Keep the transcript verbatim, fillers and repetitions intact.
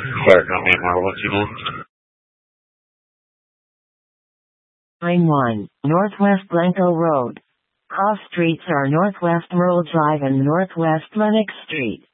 Fire Company Marvel T-one. Line one, Northwest Blanco Road. Off streets are Northwest Merle Drive and Northwest Lenox Street.